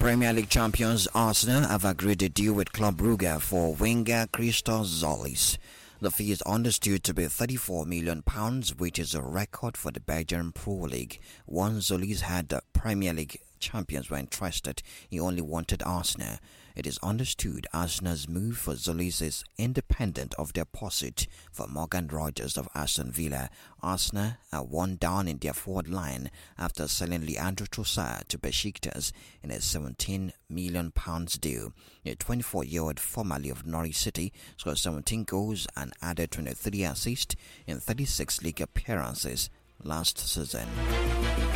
Premier League champions Arsenal have agreed a deal with Club Brugge for winger Christos Zolis. The fee is understood to be £34 million, which is a record for the Belgian Pro League. Once Zolis had the Premier League champions were interested, he only wanted Arsenal. It is understood Arsenal's move for Zolis is independent of their pursuit for Morgan Rogers of Aston Villa. Arsenal are one down in their forward line after selling Leandro Trossard to Besiktas in a £17 million deal. The 24-year-old, formerly of Norwich City, scored 17 goals and added 23 assists in 36 league appearances last season.